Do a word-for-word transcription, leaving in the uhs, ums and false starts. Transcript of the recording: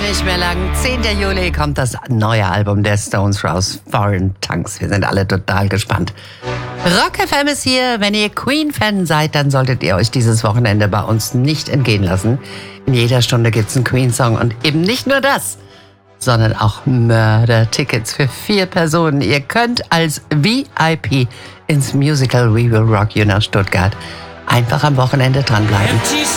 Nicht mehr lang. zehnten Juli kommt das neue Album der Stones raus, Foreign Tongues. Wir sind alle total gespannt. Rock F M ist hier. Wenn ihr Queen-Fan seid, dann solltet ihr euch dieses Wochenende bei uns nicht entgehen lassen. In jeder Stunde gibt's einen Queen-Song und eben nicht nur das, sondern auch Mörder-Tickets für vier Personen. Ihr könnt als V I P ins Musical We Will Rock You nach Stuttgart einfach am Wochenende dranbleiben.